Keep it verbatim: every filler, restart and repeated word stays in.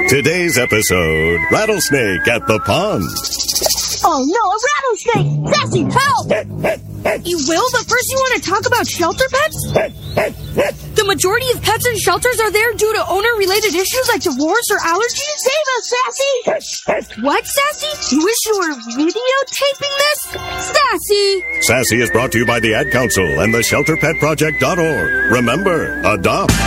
Today's episode, Rattlesnake at the Pond. Oh no, a rattlesnake! Sassy, help! You will, but first you want to talk about shelter pets? The majority of pets in shelters are there due to owner-related issues like divorce or allergies. Save us, Sassy! What, Sassy? You wish you were videotaping this? Sassy! Sassy is brought to you by the Ad Council and the shelter pet project dot org. Remember, adopt.